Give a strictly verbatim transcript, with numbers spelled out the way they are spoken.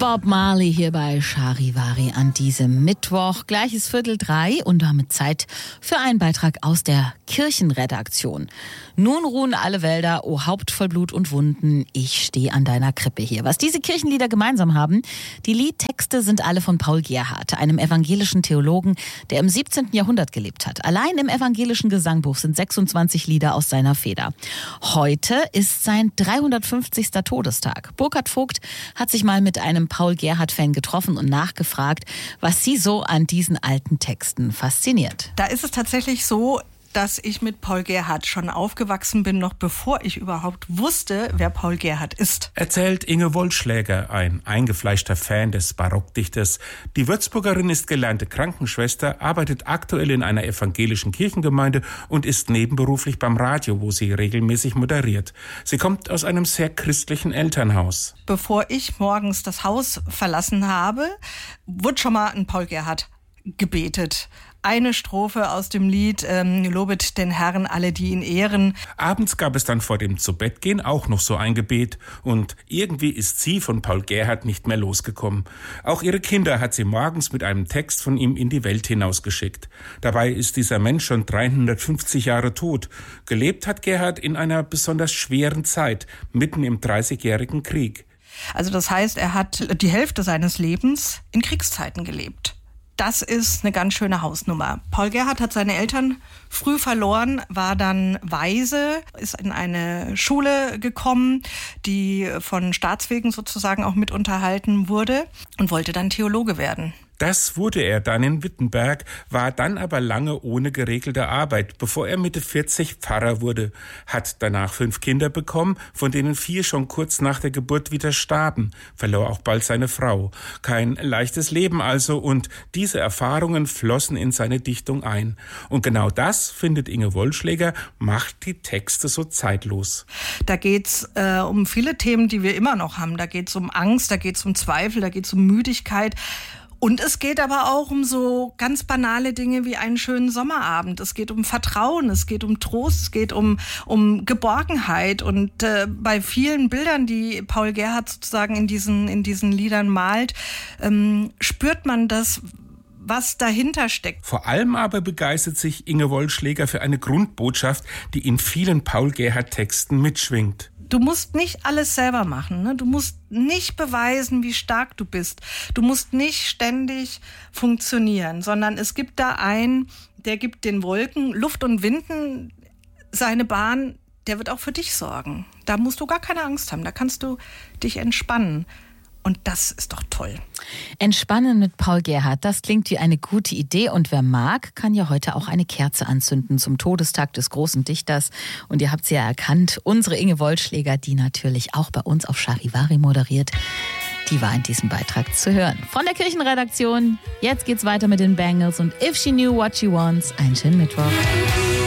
Bob Marley hier bei Charivari an diesem Mittwoch. Gleich ist Viertel drei und damit Zeit für einen Beitrag aus der Kirchenredaktion. Nun ruhen alle Wälder, o Haupt voll Blut und Wunden, ich stehe an deiner Krippe hier. Was diese Kirchenlieder gemeinsam haben, die Liedtexte sind alle von Paul Gerhardt, einem evangelischen Theologen, der im siebzehnten Jahrhundert gelebt hat. Allein im evangelischen Gesangbuch sind sechsundzwanzig Lieder aus seiner Feder. Heute ist sein dreihundertfünfzigster Todestag. Burkhard Vogt hat sich mal mit einem Paul Gerhardt-Fan getroffen und nachgefragt, was sie so an diesen alten Texten fasziniert. Da ist es tatsächlich so, dass ich mit Paul Gerhardt schon aufgewachsen bin, noch bevor ich überhaupt wusste, wer Paul Gerhardt ist. Erzählt Inge Wollschläger, ein eingefleischter Fan des Barockdichters. Die Würzburgerin ist gelernte Krankenschwester, arbeitet aktuell in einer evangelischen Kirchengemeinde und ist nebenberuflich beim Radio, wo sie regelmäßig moderiert. Sie kommt aus einem sehr christlichen Elternhaus. Bevor ich morgens das Haus verlassen habe, wurde schon mal ein Paul Gerhardt gebetet. Eine Strophe aus dem Lied ähm, Lobet den Herrn alle, die ihn ehren. Abends gab es dann vor dem Zubettgehen auch noch so ein Gebet. Und irgendwie ist sie von Paul Gerhardt nicht mehr losgekommen. Auch ihre Kinder hat sie morgens mit einem Text von ihm in die Welt hinausgeschickt. Dabei ist dieser Mensch schon dreihundertfünfzig Jahre tot. Gelebt hat Gerhardt in einer besonders schweren Zeit, mitten im Dreißigjährigen Krieg. Also das heißt, er hat die Hälfte seines Lebens in Kriegszeiten gelebt. Das ist eine ganz schöne Hausnummer. Paul Gerhardt hat seine Eltern früh verloren, war dann Waise, ist in eine Schule gekommen, die von Staatswegen sozusagen auch mit unterhalten wurde und wollte dann Theologe werden. Das wurde er dann in Wittenberg, war dann aber lange ohne geregelte Arbeit, bevor er Mitte vierzig Pfarrer wurde, hat danach fünf Kinder bekommen, von denen vier schon kurz nach der Geburt wieder starben, verlor auch bald seine Frau. Kein leichtes Leben also, und diese Erfahrungen flossen in seine Dichtung ein. Und genau das, findet Inge Wollschläger, macht die Texte so zeitlos. Da geht's äh, um viele Themen, die wir immer noch haben. Da geht's um Angst, da geht's um Zweifel, da geht's um Müdigkeit. Und es geht aber auch um so ganz banale Dinge wie einen schönen Sommerabend. Es geht um Vertrauen, es geht um Trost, es geht um, um Geborgenheit. Und äh, bei vielen Bildern, die Paul Gerhardt sozusagen in diesen, in diesen Liedern malt, ähm, spürt man das, was dahinter steckt. Vor allem aber begeistert sich Inge Wollschläger für eine Grundbotschaft, die in vielen Paul Gerhardt-Texten mitschwingt. Du musst nicht alles selber machen, ne? Du musst nicht beweisen, wie stark du bist. Du musst nicht ständig funktionieren, sondern es gibt da einen, der gibt den Wolken, Luft und Winden seine Bahn, der wird auch für dich sorgen. Da musst du gar keine Angst haben, da kannst du dich entspannen. Und das ist doch toll. Entspannen mit Paul Gerhardt, das klingt wie eine gute Idee. Und wer mag, kann ja heute auch eine Kerze anzünden zum Todestag des großen Dichters. Und ihr habt sie ja erkannt, unsere Inge Wollschläger, die natürlich auch bei uns auf Charivari moderiert, die war in diesem Beitrag zu hören. Von der Kirchenredaktion, jetzt geht's weiter mit den Bangles und If She Knew What She Wants. Einen schönen Mittwoch.